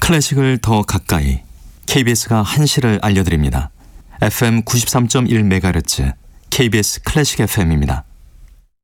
클래식을 더 가까이 KBS가 한시를 알려드립니다. FM 93.1MHz KBS 클래식 FM입니다.